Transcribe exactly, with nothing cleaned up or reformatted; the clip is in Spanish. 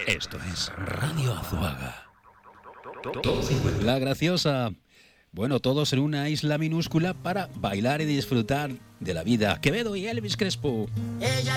Esto es Radio Azuaga. La Graciosa. Bueno, todos en una isla minúscula para bailar y disfrutar de la vida. Quevedo y Elvis Crespo.